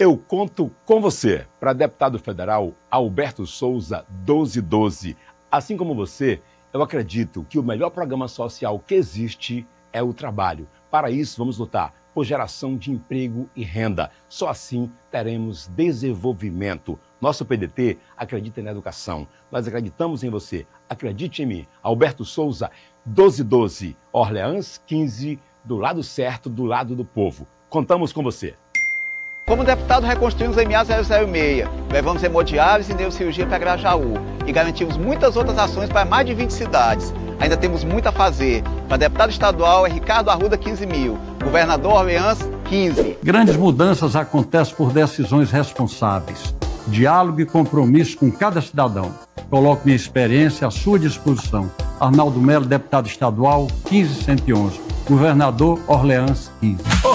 Eu conto com você para deputado federal Alberto Souza 1212. Assim como você, eu acredito que o melhor programa social que existe é o trabalho. Para isso, vamos lutar por geração de emprego e renda. Só assim teremos desenvolvimento. Nosso PDT acredita na educação. Nós acreditamos em você. Acredite em mim. Alberto Souza 1212. Orleans 15, do lado certo, do lado do povo. Contamos com você. Como deputado, reconstruímos a MA 006, levamos hemodiálise e neurocirurgia para Grajaú e garantimos muitas outras ações para mais de 20 cidades. Ainda temos muito a fazer. Para deputado estadual é Ricardo Arruda 15.000, governador Orleans 15. Grandes mudanças acontecem por decisões responsáveis. Diálogo e compromisso com cada cidadão. Coloco minha experiência à sua disposição. Arnaldo Melo, deputado estadual 15111, governador Orleans 15.